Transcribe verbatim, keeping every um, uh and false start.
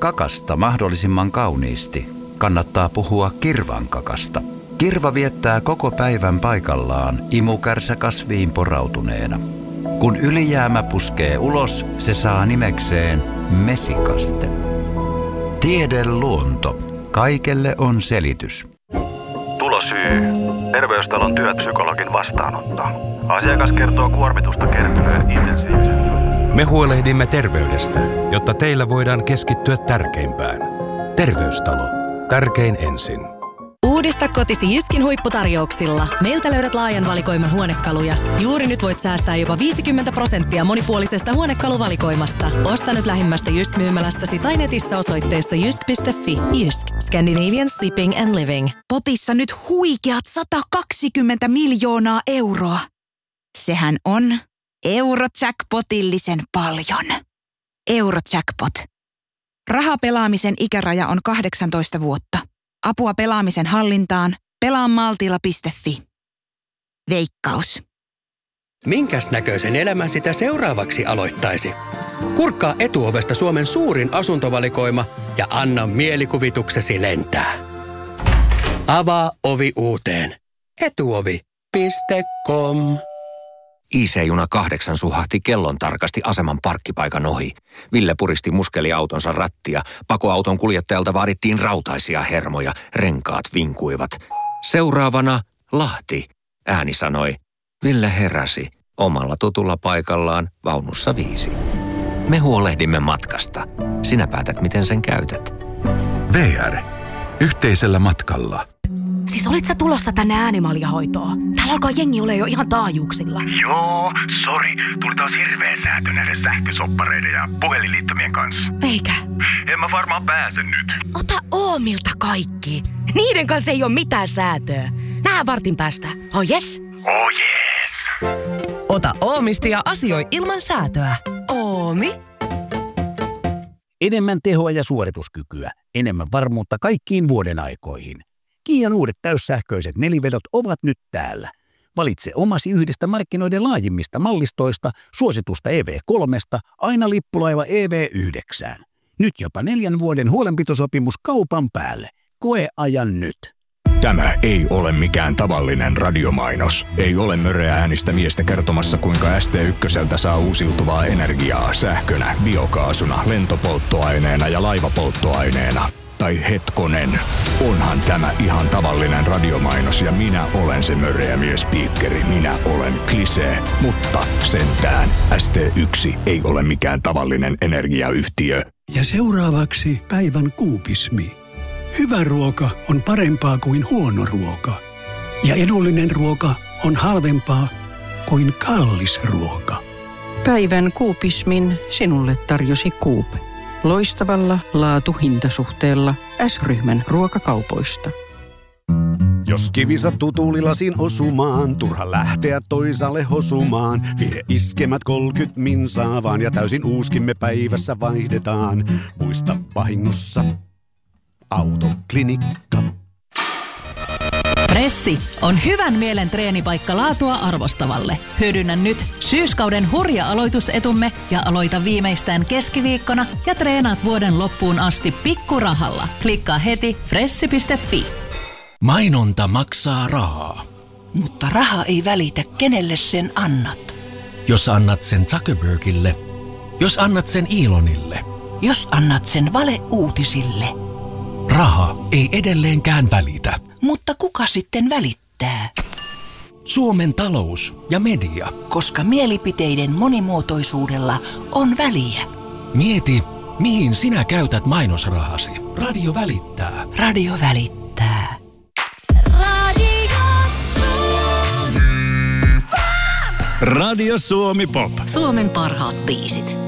kakasta mahdollisimman kauniisti, kannattaa puhua kirvan kakasta. Kirva viettää koko päivän paikallaan imukärsä kasviin porautuneena. Kun ylijäämä puskee ulos, se saa nimekseen mesikaste. Tiede luonto. Kaikelle on selitys. Tulosyy. Terveystalon työpsykologin vastaanotto. Asiakas kertoo kuormitusta kertyneen intensiivisen. Me huolehdimme terveydestä, jotta teillä voidaan keskittyä tärkeimpään. Terveystalo. Tärkein ensin. Uudista kotisi Jyskin huipputarjouksilla. Meiltä löydät laajan valikoiman huonekaluja. Juuri nyt voit säästää jopa viisikymmentä prosenttia monipuolisesta huonekaluvalikoimasta. Osta nyt lähimmästä Jysk-myymälästäsi tai netissä osoitteessa jysk piste fi. Jysk. Scandinavian Sleeping and Living. Potissa nyt huikeat sata kaksikymmentä miljoonaa euroa. Sehän on Eurojackpotillisen paljon. Eurojackpot. Rahapelaamisen ikäraja on kahdeksantoista vuotta. Apua pelaamisen hallintaan. pelaa maltilla piste fi. Veikkaus. Minkäs näköisen elämän sitä seuraavaksi aloittaisi? Kurkkaa Etuovesta Suomen suurin asuntovalikoima ja anna mielikuvituksesi lentää. Avaa ovi uuteen. etuovi piste com. I C-juna kahdeksan suhahti kellon tarkasti aseman parkkipaikan ohi. Ville puristi muskeliautonsa rattia. Pakoauton kuljettajalta vaadittiin rautaisia hermoja. Renkaat vinkuivat. Seuraavana Lahti, ääni sanoi. Ville heräsi omalla tutulla paikallaan vaunussa viisi. Me huolehdimme matkasta. Sinä päätät, miten sen käytät. V R. Yhteisellä matkalla. Siis olit sä tulossa tänne äänimaljahoitoon? Täällä alkaa jengi ole jo ihan taajuuksilla. Joo, sori. Tuli taas hirveä säätö näiden sähkösoppareiden ja puhelinliittymien kanssa. Eikä? En mä varmaan pääse nyt. Ota Oomilta kaikki. Niiden kanssa ei ole mitään säätöä. Nähdään vartin päästä. Oh yes? Oh yes. Ota Oomista ja asioi ilman säätöä. Oomi. Enemmän tehoa ja suorituskykyä. Enemmän varmuutta kaikkiin vuoden aikoihin. Kian uudet täyssähköiset nelivedot ovat nyt täällä. Valitse omasi yhdestä markkinoiden laajimmista mallistoista, suositusta E V kolme, aina lippulaiva E V yhdeksän. Nyt jopa neljän vuoden huolenpitosopimus kaupan päälle. Koe ajan nyt. Tämä ei ole mikään tavallinen radiomainos. Ei ole möreä äänistä miestä kertomassa, kuinka S T ykköseltä saa uusiutuvaa energiaa sähkönä, biokaasuna, lentopolttoaineena ja laivapolttoaineena. Tai hetkonen, onhan tämä ihan tavallinen radiomainos ja minä olen se möreä miespiikkeri. Minä olen Klisee, mutta sentään S T yksi ei ole mikään tavallinen energiayhtiö. Ja seuraavaksi päivän kuupismi. Hyvä ruoka on parempaa kuin huono ruoka. Ja edullinen ruoka on halvempaa kuin kallis ruoka. Päivän kuupismin sinulle tarjosi Coop. Loistavalla laatu-hintasuhteella S-ryhmän ruokakaupoista. Jos kivi sattuu tuulilasin osumaan, turha lähteä toisaalle hosumaan. Vie iskemät kolkyt minsaa vaan ja täysin uuskimme päivässä vaihdetaan. Muista vahingossa Autoklinikka. Pressi on hyvän mielen treenipaikka laatua arvostavalle. Hyödynnä nyt syyskauden hurja aloitusetumme ja aloita viimeistään keskiviikkona ja treenaat vuoden loppuun asti pikkurahalla. Klikkaa heti fressi piste fi. Mainonta maksaa rahaa. Mutta raha ei välitä, kenelle sen annat. Jos annat sen Zuckerbergille, jos annat sen Elonille, jos annat sen valeuutisille. Raha ei edelleenkään välitä. Mutta kuka sitten välittää? Suomen talous ja media. Koska mielipiteiden monimuotoisuudella on väliä. Mieti, mihin sinä käytät mainosrahasi. Radio välittää. Radio välittää. Radio Suomi. Radio Suomi Pop. Suomen parhaat biisit.